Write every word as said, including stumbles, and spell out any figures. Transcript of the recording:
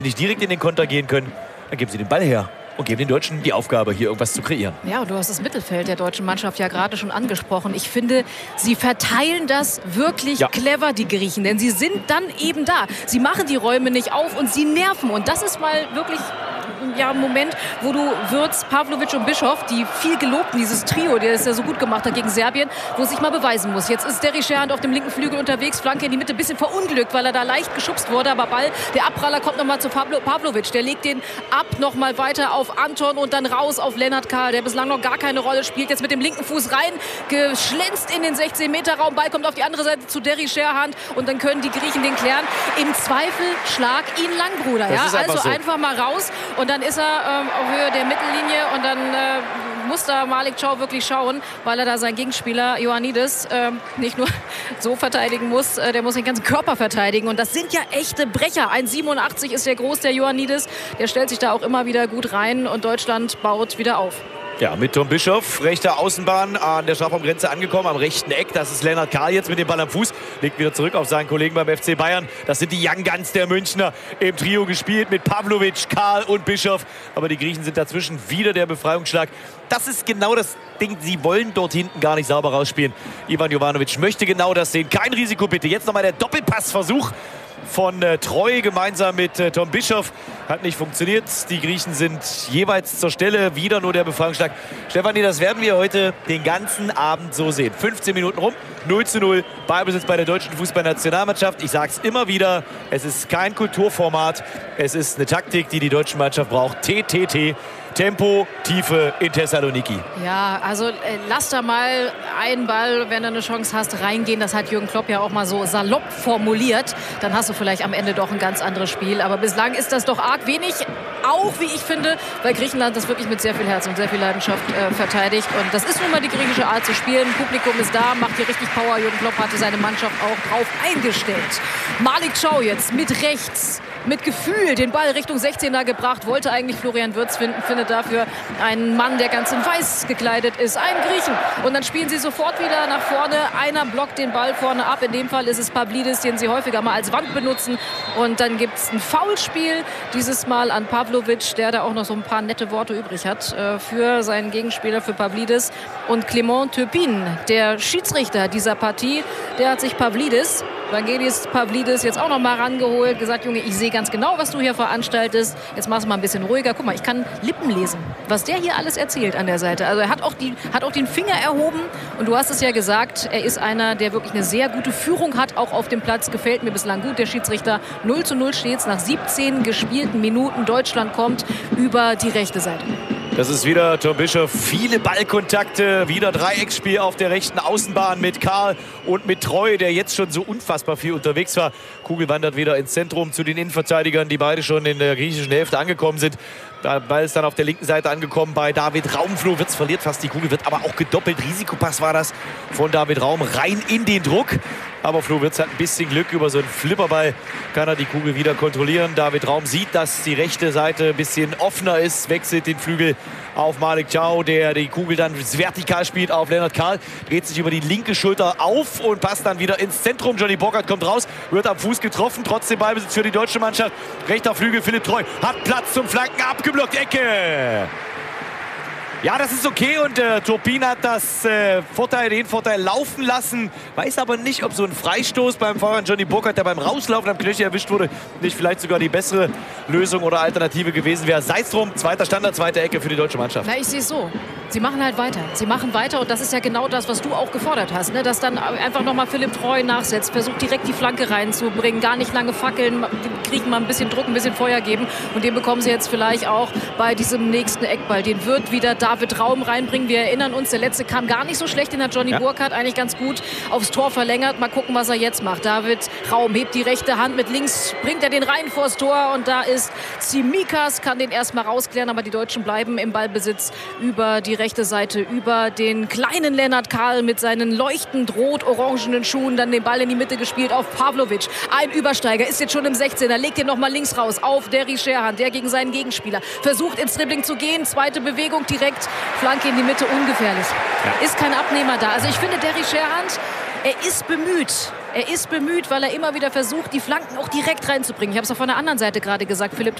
nicht direkt in den Konter gehen können, dann geben sie den Ball her und geben den Deutschen die Aufgabe, hier irgendwas zu kreieren. Ja, und du hast das Mittelfeld der deutschen Mannschaft ja gerade schon angesprochen. Ich finde, sie verteilen das wirklich ja. clever, die Griechen. Denn sie sind dann eben da. Sie machen die Räume nicht auf und sie nerven. Und das ist mal wirklich ja, ein Moment, wo du Würz, Pavlovic und Bischof, die viel gelobten, dieses Trio, der es ja so gut gemacht hat gegen Serbien, wo es sich mal beweisen muss. Jetzt ist Derry Scherhand auf dem linken Flügel unterwegs, Flanke in die Mitte, ein bisschen verunglückt, weil er da leicht geschubst wurde. Aber Ball, der Abpraller kommt nochmal zu Pavlo, Pavlovic. Der legt den ab, nochmal weiter auf Anton und dann raus auf Lennart Kahl, der bislang noch gar keine Rolle spielt. Jetzt mit dem linken Fuß rein, geschlänzt in den sechzehn Meter Raum. Ball kommt auf die andere Seite zu Derry Scherhand und dann können die Griechen den klären. Im Zweifel schlag ihn lang, Bruder. Ja? Einfach also so. einfach mal raus und dann ist er ähm, auf Höhe der Mittellinie und dann äh, muss da Malik Thiaw wirklich schauen, weil er da seinen Gegenspieler Ioannidis äh, nicht nur so verteidigen muss, äh, der muss den ganzen Körper verteidigen und das sind ja echte Brecher. eins Komma siebenundachtzig ist der groß, der Ioannidis, der stellt sich da auch immer wieder gut rein und Deutschland baut wieder auf. Ja, mit Tom Bischof, rechter Außenbahn an der Strafraumgrenze angekommen, am rechten Eck. Das ist Lennart Kahl jetzt mit dem Ball am Fuß. Legt wieder zurück auf seinen Kollegen beim F C Bayern. Das sind die Young Guns der Münchner im Trio gespielt mit Pavlovic, Kahl und Bischof. Aber die Griechen sind dazwischen, wieder der Befreiungsschlag. Das ist genau das Ding. Sie wollen dort hinten gar nicht sauber rausspielen. Ivan Jovanovic möchte genau das sehen. Kein Risiko bitte. Jetzt nochmal der Doppelpassversuch von äh, Treu gemeinsam mit äh, Tom Bischof. Hat nicht funktioniert. Die Griechen sind jeweils zur Stelle. Wieder nur der Befreiungsschlag. Stefanie, das werden wir heute den ganzen Abend so sehen. fünfzehn Minuten rum, null zu null. Ballbesitz bei der deutschen Fußballnationalmannschaft. Ich sage es immer wieder, es ist kein Kulturformat. Es ist eine Taktik, die die deutsche Mannschaft braucht. T T T. Tempo, Tiefe in Thessaloniki. Ja, also äh, lass da mal einen Ball, wenn du eine Chance hast, reingehen. Das hat Jürgen Klopp ja auch mal so salopp formuliert. Dann hast du vielleicht am Ende doch ein ganz anderes Spiel. Aber bislang ist das doch arg wenig. Auch, wie ich finde, weil Griechenland das wirklich mit sehr viel Herz und sehr viel Leidenschaft äh, verteidigt. Und das ist nun mal die griechische Art zu spielen. Publikum ist da, macht hier richtig Power. Jürgen Klopp hatte seine Mannschaft auch drauf eingestellt. Malik Thiaw jetzt mit rechts, mit Gefühl den Ball Richtung sechzehner gebracht. Wollte eigentlich Florian Würz finden, findet dafür einen Mann, der ganz in weiß gekleidet ist. Einen Griechen. Und dann spielen sie sofort wieder nach vorne. Einer blockt den Ball vorne ab. In dem Fall ist es Pavlidis, den sie häufiger mal als Wand benutzen. Und dann gibt es ein Foulspiel. Dieses Mal an Pavlovic, der da auch noch so ein paar nette Worte übrig hat äh, für seinen Gegenspieler, für Pavlidis. Und Clément Turpin, der Schiedsrichter dieser Partie, der hat sich Pavlidis, Vangelis Pavlidis, jetzt auch noch mal rangeholt, gesagt, Junge, ich sehe ganz genau, was du hier veranstaltest. Jetzt machst du mal ein bisschen ruhiger. Guck mal, ich kann Lippen lesen, was der hier alles erzählt an der Seite. Also er hat auch, die, hat auch den Finger erhoben. Und du hast es ja gesagt, er ist einer, der wirklich eine sehr gute Führung hat, auch auf dem Platz. Gefällt mir bislang gut, der Schiedsrichter. null zu null steht es nach siebzehn gespielten Minuten. Deutschland kommt über die rechte Seite. Das ist wieder Tom Bischof. Viele Ballkontakte. Wieder Dreiecksspiel auf der rechten Außenbahn mit Kahl und mit Treu, der jetzt schon so unfassbar viel unterwegs war. Kugel wandert wieder ins Zentrum zu den Innenverteidigern, die beide schon in der griechischen Hälfte angekommen sind. Der Ball ist dann auf der linken Seite angekommen bei David Raum. Flo Wirtz verliert fast die Kugel, wird aber auch gedoppelt. Risikopass war das von David Raum rein in den Druck. Aber Flo Wirtz hat ein bisschen Glück. Über so einen Flipperball kann er die Kugel wieder kontrollieren. David Raum sieht, dass die rechte Seite ein bisschen offener ist, wechselt den Flügel auf Malik Thiaw, der die Kugel dann vertikal spielt auf Lennart Kahl, dreht sich über die linke Schulter auf und passt dann wieder ins Zentrum. Johnny Burkhardt kommt raus, wird am Fuß getroffen, trotzdem Ballbesitz für die deutsche Mannschaft. Rechter Flügel, Philipp Treu hat Platz zum Flanken, abgeblockt, Ecke. Ja, das ist okay und äh, Turpin hat das äh, Vorteil, den Vorteil laufen lassen. Weiß aber nicht, ob so ein Freistoß beim Fahrer Johnny Burkhardt, der beim Rauslaufen am Knöchel erwischt wurde, nicht vielleicht sogar die bessere Lösung oder Alternative gewesen wäre. Sei es drum, zweiter Standard, zweite Ecke für die deutsche Mannschaft. Na, ich sehe es so. Sie machen halt weiter. Sie machen weiter und das ist ja genau das, was du auch gefordert hast. Ne? Dass dann einfach nochmal Philipp Treu nachsetzt, versucht direkt die Flanke reinzubringen, gar nicht lange fackeln, kriegen mal ein bisschen Druck, ein bisschen Feuer geben und den bekommen sie jetzt vielleicht auch bei diesem nächsten Eckball. Den wird wieder David Raum reinbringen. Wir erinnern uns, der letzte kam gar nicht so schlecht, den hat Johnny ja. Burkhardt eigentlich ganz gut aufs Tor verlängert. Mal gucken, was er jetzt macht. David Raum hebt die rechte Hand mit links, bringt er den rein vors Tor und da ist Tsimikas, kann den erstmal rausklären, aber die Deutschen bleiben im Ballbesitz über die rechte Seite, über den kleinen Lennart Kahl mit seinen leuchtend rot-orangenen Schuhen, dann den Ball in die Mitte gespielt auf Pavlovic. Ein Übersteiger, ist jetzt schon im sechzehner, legt den nochmal links raus auf Derry Scherhand, der gegen seinen Gegenspieler versucht ins Dribbling zu gehen, zweite Bewegung direkt, Flanke in die Mitte, ungefährlich. Ja. Ist kein Abnehmer da. Also ich finde, Derry Scherhand, er ist bemüht. Er ist bemüht, weil er immer wieder versucht, die Flanken auch direkt reinzubringen. Ich habe es auch von der anderen Seite gerade gesagt. Philipp